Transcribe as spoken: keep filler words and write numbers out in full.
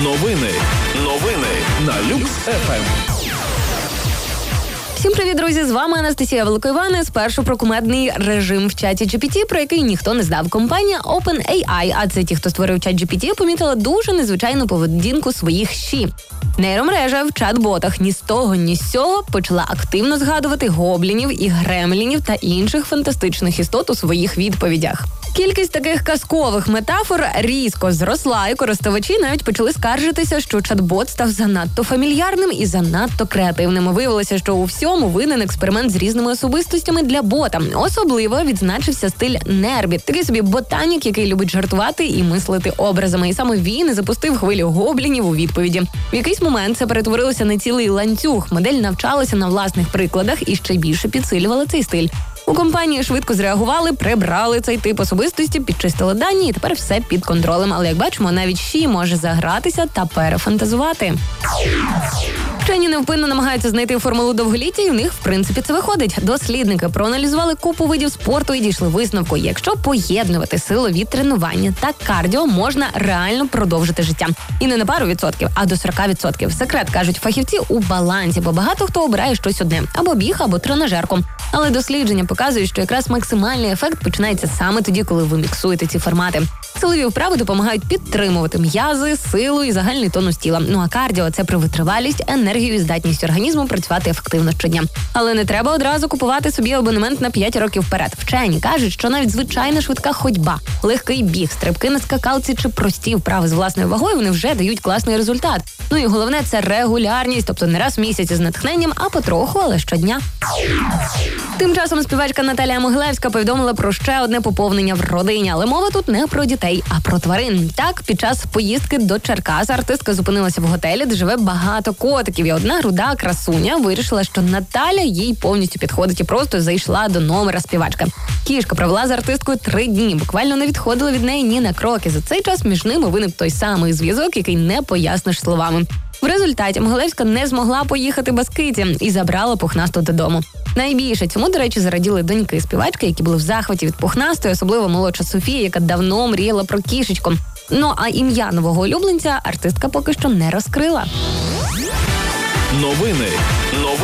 Новини. Новини на Люкс еф ем. Всім привіт, друзі! З вами Анастасія Великоївана. Спершу про кумедний режим в чаті джі пі ті, про який ніхто не знав. Компанія OpenAI, а це ті, хто створив чат джі пі ті, помітила дуже незвичайну поведінку своїх щі. Нейромережа в чат-ботах ні з того, ні з сього почала активно згадувати гоблінів і гремлінів та інших фантастичних істот у своїх відповідях. Кількість таких казкових метафор різко зросла, і користувачі навіть почали скаржитися, що чат-бот став занадто фамільярним і занадто креативним. Виявилося, що у всьому винен експеримент з різними особистостями для бота. Особливо відзначився стиль Нербі. Такий собі ботанік, який любить жартувати і мислити образами. І саме він і запустив хвилю гоблінів у відповіді. В якийсь момент це перетворилося на цілий ланцюг. Модель навчалася на власних прикладах і ще більше підсилювала цей стиль. У компанії швидко зреагували, прибрали цей тип особистості, підчистили дані, і тепер все під контролем. Але, як бачимо, навіть щі може загратися та перефантазувати. Вчені невпинно намагаються знайти формулу довголіття, і в них, в принципі, це виходить. Дослідники проаналізували купу видів спорту і дійшли висновку. Якщо поєднувати силові тренування та кардіо, можна реально продовжити життя. І не на пару відсотків, а до сорок відсотків. Секрет, кажуть фахівці, у балансі, бо багато хто обирає щось одне – або біг, або тренажерку. Але дослідження показують, що якраз максимальний ефект починається саме тоді, коли ви міксуєте ці формати. Силові вправи допомагають підтримувати м'язи, силу і загальний тонус тіла. Ну а кардіо – це про витривалість, енергію і здатність організму працювати ефективно щодня. Але не треба одразу купувати собі абонемент на п'ять років вперед. Вчені кажуть, що навіть звичайна швидка ходьба, легкий біг, стрибки на скакалці чи прості вправи з власною вагою, вони вже дають класний результат. Ну і головне – це регулярність, тобто не раз в місяць з натхненням, а потроху, але щодня. Тим часом співачка Наталія Могилевська повідомила про ще одне поповнення в родині. Але мова тут не про дітей, а про тварин. Так, під час поїздки до Черкас артистка зупинилася в готелі, де живе багато котиків. І одна руда красуня вирішила, що Наталя їй повністю підходить і просто зайшла до номера співачки. Кішка провела з артисткою три дні, буквально не відходила від неї ні на кроки. За цей час між ними виник той самий зв'язок, який не поясниш словами. В результаті Могилевська не змогла поїхати без киті і забрала пухнасту додому. Найбільше цьому, до речі, зараділи доньки співачки, які були в захваті від пухнастої, особливо молодша Софія, яка давно мріяла про кішечку. Ну а ім'я нового улюбленця артистка поки що не розкрила. Новини. Новини.